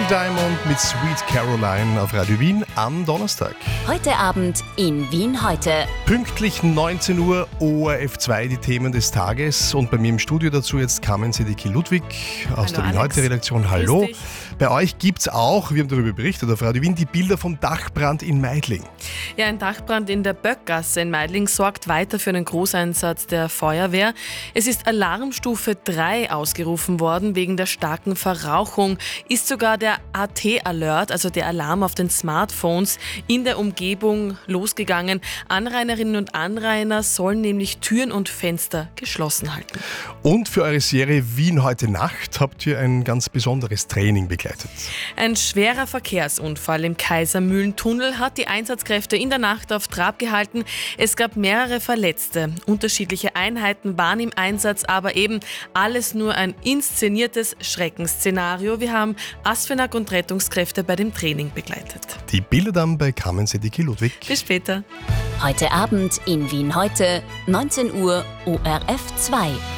Diamond mit Sweet Caroline auf Radio Wien am Donnerstag. Heute Abend in Wien heute. Pünktlich 19 Uhr ORF 2 die Themen des Tages und bei mir im Studio dazu jetzt Carmen Sedicki-Ludwig aus der Wien heute Redaktion. Hallo. Bei euch gibt es auch, wir haben darüber berichtet auf Radio Wien, die Bilder vom Dachbrand in Meidling. Ja, ein Dachbrand in der Böckgasse in Meidling sorgt weiter für einen Großeinsatz der Feuerwehr. Es ist Alarmstufe 3 ausgerufen worden wegen der starken Verrauchung. Ist sogar der AT-Alert, also der Alarm auf den Smartphones, in der Umgebung losgegangen. Anrainerinnen und Anrainer sollen nämlich Türen und Fenster geschlossen halten. Und für eure Serie Wien heute Nacht habt ihr ein ganz besonderes Training begleitet. Ein schwerer Verkehrsunfall im Kaisermühlentunnel hat die Einsatzkräfte in der Nacht auf Trab gehalten. Es gab mehrere Verletzte. Unterschiedliche Einheiten waren im Einsatz, aber eben alles nur ein inszeniertes Schreckensszenario. Wir haben ASFINAG und Rettungskräfte bei dem Training begleitet. Die Bilder dann bei Carmen Sedicki-Ludwig. Bis später. Heute Abend in Wien heute, 19 Uhr ORF 2.